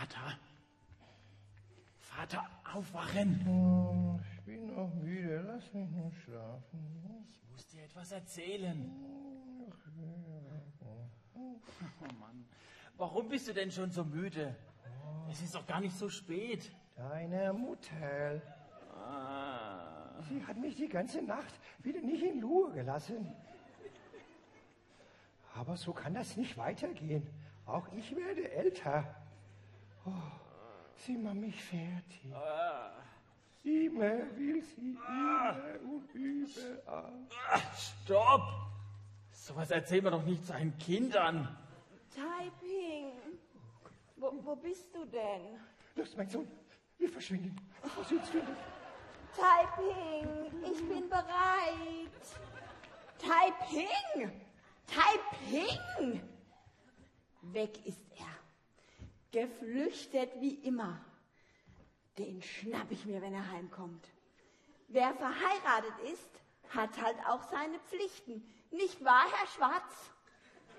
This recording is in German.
Vater, aufwachen. Ich bin noch müde, lass mich nur schlafen. Ich muss dir etwas erzählen. Oh Mann, warum bist du denn schon so müde? Es ist doch gar nicht so spät. Deine Mutter. Sie hat mich die ganze Nacht wieder nicht in Ruhe gelassen. Aber so kann das nicht weitergehen. Auch ich werde älter. Oh, sie macht mich fertig. Immer will sie immer und überall. Stopp! Sowas erzählen wir doch nicht seinen Kindern. Taiping, wo bist du denn? Los, mein Sohn, wir verschwinden. Wo sitzt du denn? Taiping, ich bin bereit. Taiping! Taiping! Weg ist er. Geflüchtet wie immer. Den schnapp ich mir, wenn er heimkommt. Wer verheiratet ist, hat halt auch seine Pflichten. Nicht wahr, Herr Schwarz?